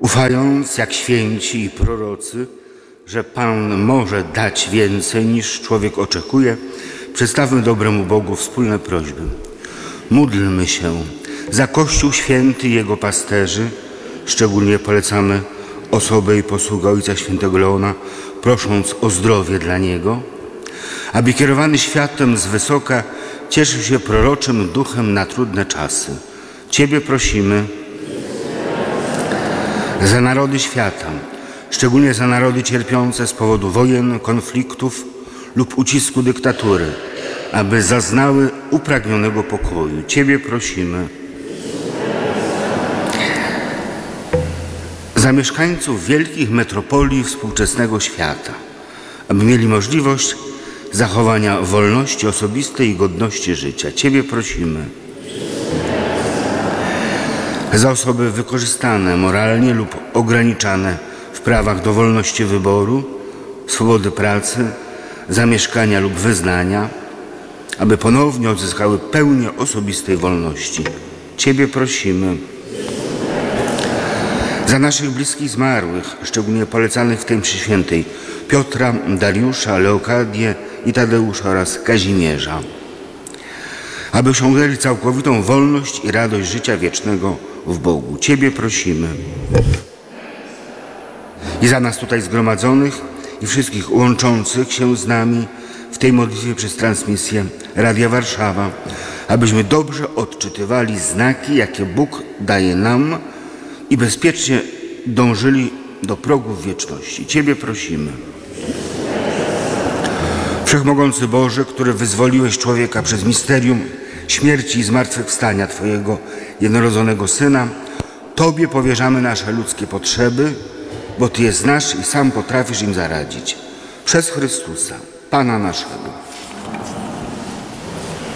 Ufając jak święci i prorocy, że Pan może dać więcej niż człowiek oczekuje, przedstawmy dobremu Bogu wspólne prośby. Módlmy się za Kościół Święty i jego pasterzy. Szczególnie polecamy osobę i posługę Ojca Świętego Leona, prosząc o zdrowie dla niego, aby kierowany światem z wysoka cieszył się proroczym duchem na trudne czasy. Ciebie prosimy za narody świata, szczególnie za narody cierpiące z powodu wojen, konfliktów lub ucisku dyktatury, aby zaznały upragnionego pokoju. Ciebie prosimy za mieszkańców wielkich metropolii współczesnego świata, aby mieli możliwość zachowania wolności osobistej i godności życia. Ciebie prosimy za osoby wykorzystane moralnie lub ograniczane w prawach do wolności wyboru, swobody pracy, zamieszkania lub wyznania, aby ponownie odzyskały pełnię osobistej wolności. Ciebie prosimy za naszych bliskich zmarłych, szczególnie polecanych w tej mszy świętej, Piotra, Dariusza, Leokadię i Tadeusza oraz Kazimierza, aby osiągnęli całkowitą wolność i radość życia wiecznego w Bogu. Ciebie prosimy. I za nas tutaj zgromadzonych i wszystkich łączących się z nami w tej modlitwie przez transmisję Radia Warszawa, abyśmy dobrze odczytywali znaki, jakie Bóg daje nam i bezpiecznie dążyli do progów wieczności. Ciebie prosimy. Wszechmogący Boże, który wyzwoliłeś człowieka przez misterium śmierci i zmartwychwstania Twojego jednorodzonego Syna, Tobie powierzamy nasze ludzkie potrzeby, bo Ty je znasz i sam potrafisz im zaradzić. Przez Chrystusa, Pana naszego.